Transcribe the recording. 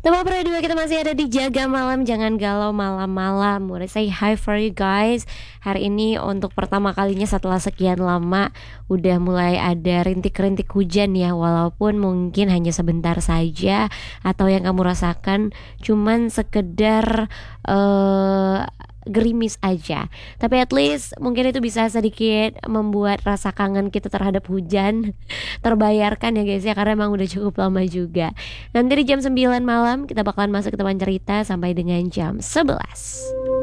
Teman dua kita masih ada di Jaga Malam, jangan galau malam-malam. Wanna say hi for you guys. Hari ini untuk pertama kalinya setelah sekian lama udah mulai ada rintik-rintik hujan ya, walaupun mungkin hanya sebentar saja atau yang kamu rasakan cuman sekedar gerimis aja. Tapi at least mungkin itu bisa sedikit membuat rasa kangen kita terhadap hujan terbayarkan ya guys ya, karena emang udah cukup lama juga. Nanti di jam 9 malam kita bakalan masuk ke teman cerita sampai dengan jam 11.